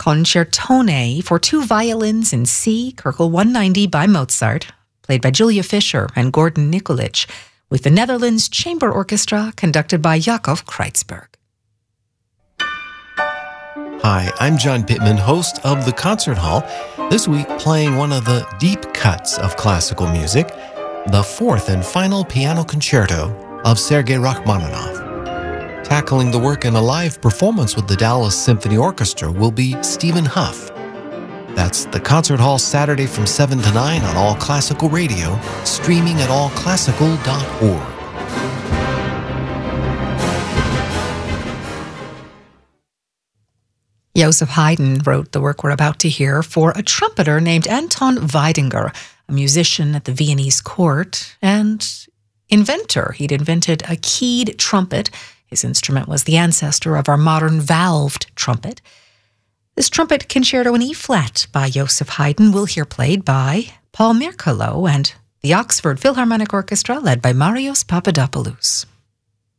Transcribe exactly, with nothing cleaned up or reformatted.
Concertone for two violins in C, Köchel one ninety by Mozart, played by Julia Fischer and Gordon Nikolic, with the Netherlands Chamber Orchestra conducted by Jakob Kreitzberg. Hi, I'm John Pittman, host of The Concert Hall, this week playing one of the deep cuts of classical music, the fourth and final piano concerto of Sergei Rachmaninoff. Tackling the work in a live performance with the Dallas Symphony Orchestra will be Stephen Huff. That's The Concert Hall, Saturday from seven to nine on All Classical Radio, streaming at all classical dot org. Joseph Haydn wrote the work we're about to hear for a trumpeter named Anton Weidinger, a musician at the Viennese court and inventor. He'd invented a keyed trumpet. His instrument was the ancestor of our modern valved trumpet. This trumpet concerto in E-flat by Joseph Haydn we'll hear played by Paul Mirkolo and the Oxford Philharmonic Orchestra led by Marios Papadopoulos.